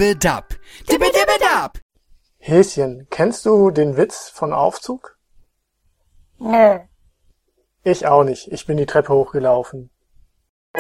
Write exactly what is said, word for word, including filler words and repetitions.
Dibbedab. Dibbedibbedab. Häschen, kennst du den Witz von Aufzug? Nö. Ich auch nicht. Ich bin die Treppe hochgelaufen.